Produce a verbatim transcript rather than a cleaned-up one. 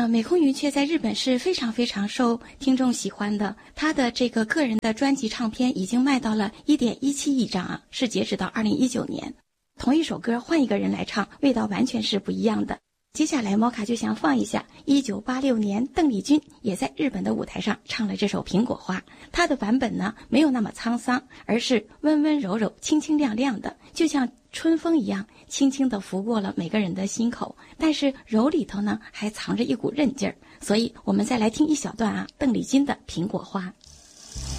呃，美空云雀在日本是非常非常受听众喜欢的，他的这个个人的专辑唱片已经卖到了 一点一七亿张啊，是截止到二零一九年。同一首歌换一个人来唱，味道完全是不一样的。接下来摩卡就想放一下一九八六年邓丽君也在日本的舞台上唱了这首苹果花，她的版本呢没有那么沧桑，而是温温柔柔清清亮亮的，就像春风一样轻轻地拂过了每个人的心口，但是柔里头呢还藏着一股韧劲儿。所以我们再来听一小段啊，邓丽君的苹果花。